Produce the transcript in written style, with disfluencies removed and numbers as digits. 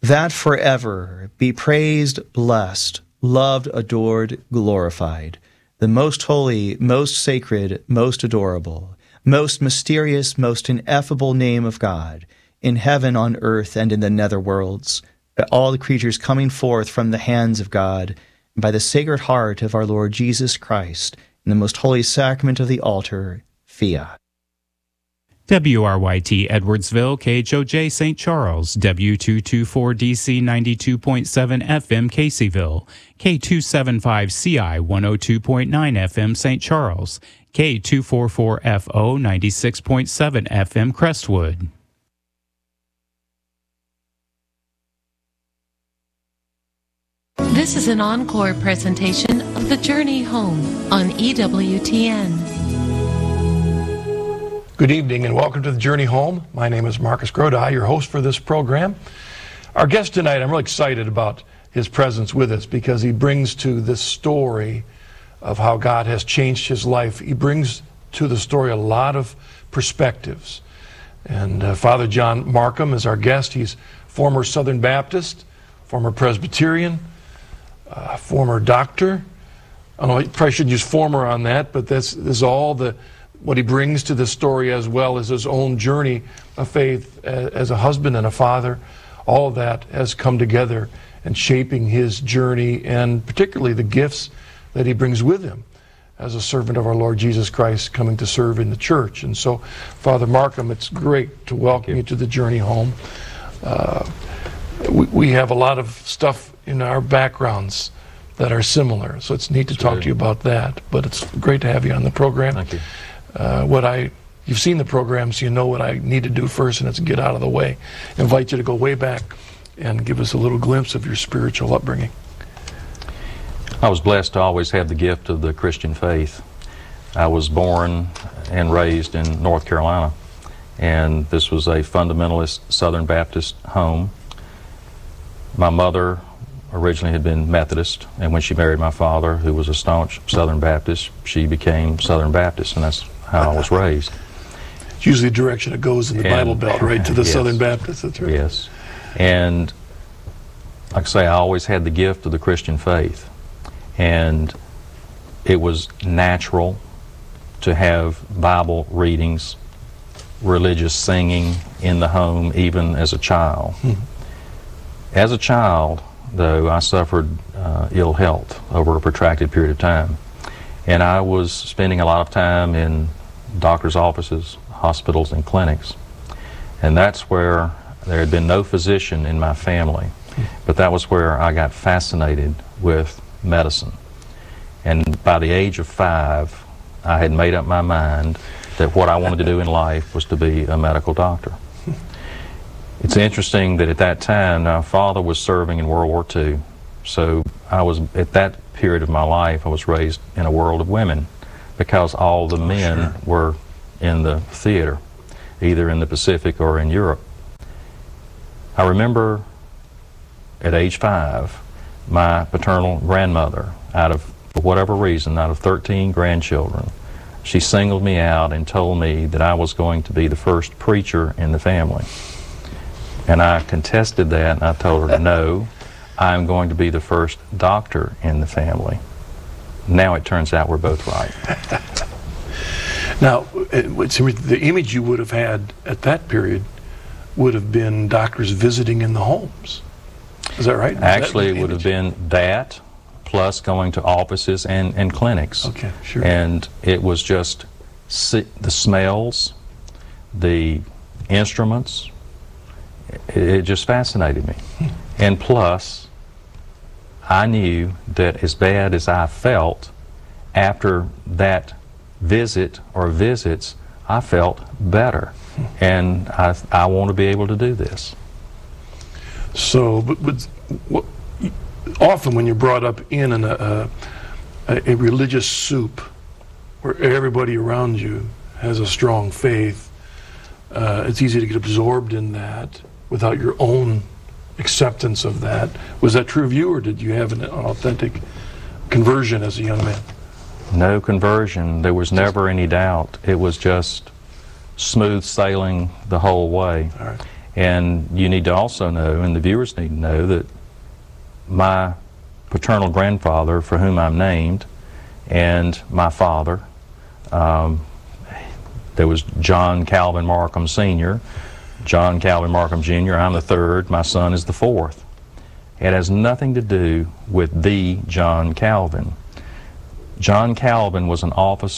that forever be praised, blessed, loved, adored, glorified, the most holy, most sacred, most adorable, most mysterious, most ineffable name of God, in heaven, on earth, and in the nether worlds, by all the creatures coming forth from the hands of God, and by the Sacred Heart of our Lord Jesus Christ, in the most holy sacrament of the altar, fiat. WRYT Edwardsville, KHOJ St. Charles, W224DC 92.7 FM Caseyville, K275CI 102.9 FM St. Charles, K244FO 96.7 FM Crestwood. This is an encore presentation of The Journey Home on EWTN. Good evening and welcome to The Journey Home. My name is Marcus Grodi, your host for this program. Our guest tonight, I'm really excited about his presence with us because he brings to this story of how God has changed his life. He brings to the story a lot of perspectives. And Father John Markham is our guest. He's former Southern Baptist, former Presbyterian, former doctor. I don't know, I probably shouldn't use former on that, but this is all what he brings to the story, as well as his own journey of faith as a husband and a father. All of that has come together and shaping his journey, and particularly the gifts that he brings with him as a servant of our Lord Jesus Christ, coming to serve in the church. And so, Father Markham, it's great to welcome you to The Journey Home. We have a lot of stuff in our backgrounds that are similar, so it's neat to talk to you about that. But it's great to have you on the program. Thank you. You've seen the program, so you know what I need to do first, and it's get out of the way. I invite you to go way back and give us a little glimpse of your spiritual upbringing. I was blessed to always have the gift of the Christian faith. I was born and raised in North Carolina, and this was a fundamentalist Southern Baptist home. My mother originally had been Methodist, and when she married my father, who was a staunch Southern Baptist, she became Southern Baptist, and that's how I was raised. It's usually the direction it goes in the Bible Belt, right, to the yes. Southern Baptist. That's right. Yes. And like I say, I always had the gift of the Christian faith, and it was natural to have Bible readings, religious singing in the home, even as a child. As a child, though, I suffered ill health over a protracted period of time. And I was spending a lot of time in doctor's offices, hospitals, and clinics. And that's where there had been no physician in my family, but that was where I got fascinated with medicine. And by the age of 5, I had made up my mind that what I wanted to do in life was to be a medical doctor. It's interesting that at that time, my father was serving in World War II. So I was, at that period of my life, I was raised in a world of women because all the men were in the theater, either in the Pacific or in Europe. I remember at age 5, my paternal grandmother, for whatever reason, out of 13 grandchildren, she singled me out and told me that I was going to be the first preacher in the family. And I contested that, and I told her, no, I'm going to be the first doctor in the family. Now it turns out we're both right. Now, the image you would have had at that period would have been doctors visiting in the homes. Is that right? Actually, it would have been that, plus going to offices and clinics. Okay, sure. And it was just the smells, the instruments. It just fascinated me. And plus, I knew that as bad as I felt after that visit or visits, I felt better. And I want to be able to do this. So, but often when you're brought up in a religious soup where everybody around you has a strong faith, it's easy to get absorbed in that without your own acceptance of that. Was that true of you, or did you have an authentic conversion as a young man? No conversion. There was never any doubt. It was just smooth sailing the whole way. All right. And you need to also know, and the viewers need to know, that my paternal grandfather, for whom I'm named, and my father, there was John Calvin Markham Sr., John Calvin Markham Jr., I'm the third, my son is the fourth. It has nothing to do with the John Calvin. John Calvin was an officer